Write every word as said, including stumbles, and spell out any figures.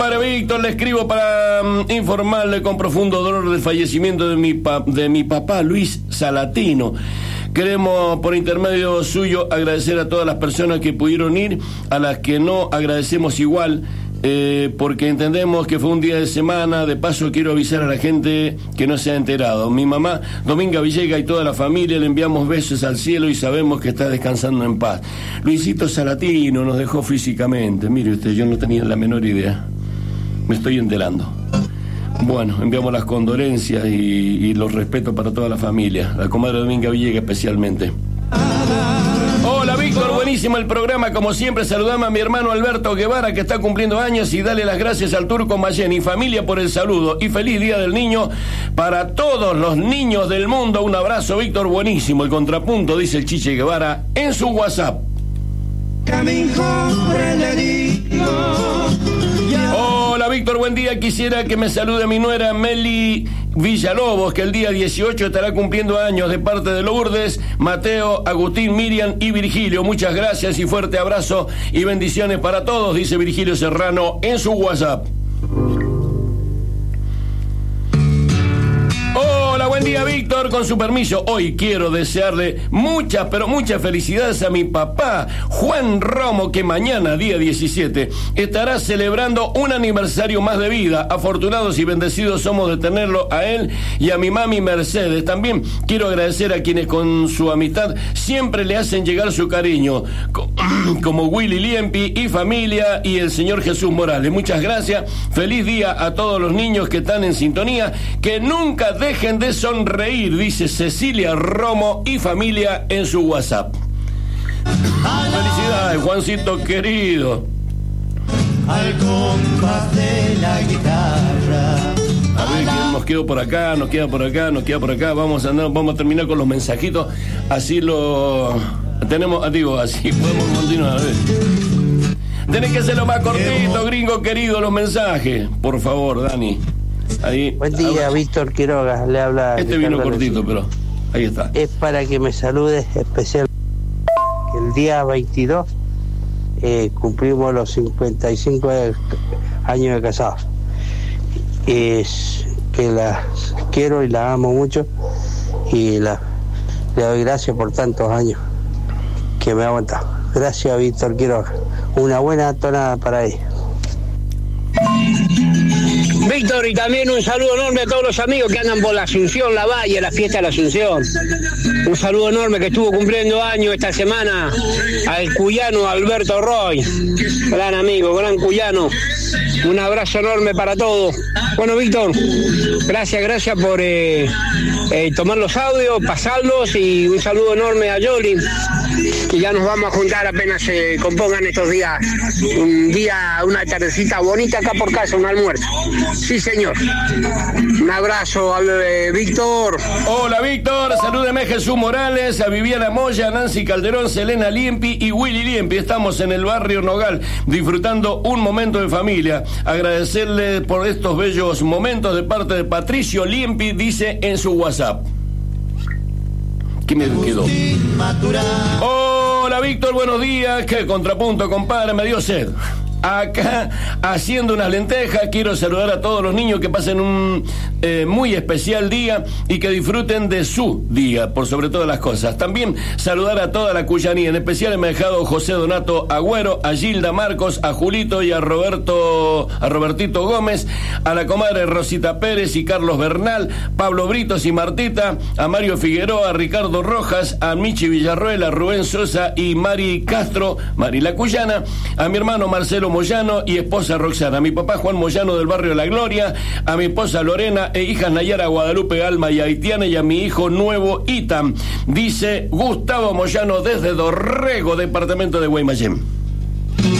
Para Víctor, le escribo para um, informarle con profundo dolor del fallecimiento de mi, pa- de mi papá, Luis Salatino. Queremos, por intermedio suyo, agradecer a todas las personas que pudieron ir, a las que no agradecemos igual, eh, porque entendemos que fue un día de semana. De paso, quiero avisar a la gente que no se ha enterado. Mi mamá, Dominga Villega, y toda la familia le enviamos besos al cielo y sabemos que está descansando en paz. Luisito Salatino nos dejó físicamente. Mire usted, yo no tenía la menor idea. Me estoy enterando. Bueno, enviamos las condolencias y, y los respetos para toda la familia. La comadre Dominga Villega especialmente. Hola Víctor, buenísimo el programa. Como siempre, saludame a mi hermano Alberto Guevara, que está cumpliendo años, y dale las gracias al Turco Mayen y familia por el saludo. Y feliz Día del Niño para todos los niños del mundo. Un abrazo, Víctor, buenísimo el contrapunto, dice el Chiche Guevara en su WhatsApp. Hola Víctor, buen día. Quisiera que me salude mi nuera Meli Villalobos, que el día dieciocho estará cumpliendo años, de parte de Lourdes, Mateo, Agustín, Miriam y Virgilio. Muchas gracias y fuerte abrazo y bendiciones para todos, dice Virgilio Serrano en su WhatsApp. Hola, buen día Víctor, con su permiso, hoy quiero desearle muchas, pero muchas felicidades a mi papá, Juan Romo, que mañana, día diecisiete, estará celebrando un aniversario más de vida. Afortunados y bendecidos somos de tenerlo a él y a mi mami Mercedes. También quiero agradecer a quienes con su amistad siempre le hacen llegar su cariño, como Willy Liempi y familia y el señor Jesús Morales. Muchas gracias, feliz día a todos los niños que están en sintonía, que nunca dejen de sonreír, dice Cecilia Romo y familia en su WhatsApp. Felicidades, Juancito querido. Al compás de la guitarra. A ver, ¿quién nos quedó por acá? Nos queda por acá, nos queda por acá. Vamos a andar, vamos a terminar con los mensajitos. Así lo tenemos, digo, así podemos continuar. A ver. Tenés que hacerlo más cortito, gringo querido, los mensajes. Por favor, Dani. Ahí. Buen día, Víctor Quiroga, le habla. Este vino Ricardo cortito, Alonso. pero ahí está. Es para que me saludes especial. El día veintidós eh, cumplimos los cincuenta y cinco años de casados. Es que la quiero y la amo mucho y la, le doy gracias por tantos años que me ha aguantado. Gracias, Víctor Quiroga. Una buena tonada para ella. Víctor, y también un saludo enorme a todos los amigos que andan por la Asunción, la Valle, la fiesta de la Asunción. Un saludo enorme que estuvo cumpliendo años esta semana al cuyano Alberto Roy, gran amigo, gran cuyano. Un abrazo enorme para todos. Bueno, Víctor, gracias, gracias por eh, eh, tomar los audios, pasarlos, y un saludo enorme a Yoli, que ya nos vamos a juntar apenas se compongan estos días. Un día, una tardecita bonita acá por casa, un almuerzo. Sí, señor. Un abrazo, eh, Víctor. Hola, Víctor. Salúdeme Jesús Morales, a Viviana Moya, Nancy Calderón, Selena Liempi y Willy Liempi. Estamos en el barrio Nogal, disfrutando un momento de familia. Agradecerle por estos bellos momentos de parte de Patricio Liempi, dice en su WhatsApp. ¿Qué me quedó? Hola, Víctor, buenos días. ¿Qué contrapunto, compadre? Me dio sed. Acá haciendo unas lentejas. Quiero saludar a todos los niños, que pasen un eh, muy especial día y que disfruten de su día por sobre todas las cosas. También saludar a toda la cuyanía, en especial me ha dejado José Donato Agüero, a Gilda Marcos, a Julito y a Roberto, a Robertito Gómez, a la comadre Rosita Pérez y Carlos Bernal, Pablo Britos y Martita, a Mario Figueroa, a Ricardo Rojas, a Michi Villarroel, a Rubén Sosa y Mari Castro, Mari la Cuyana, a mi hermano Marcelo Moyano y esposa Roxana, a mi papá Juan Moyano del barrio La Gloria, a mi esposa Lorena e hijas Nayara, Guadalupe, Alma y Haitiana, y a mi hijo nuevo Itam, dice Gustavo Moyano desde Dorrego, departamento de Guaymallén.